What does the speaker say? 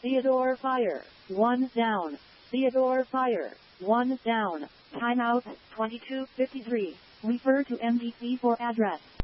Theodore fire. 1 down. Theodore fire. 1 down. Timeout 22:53. Refer to MDC for address.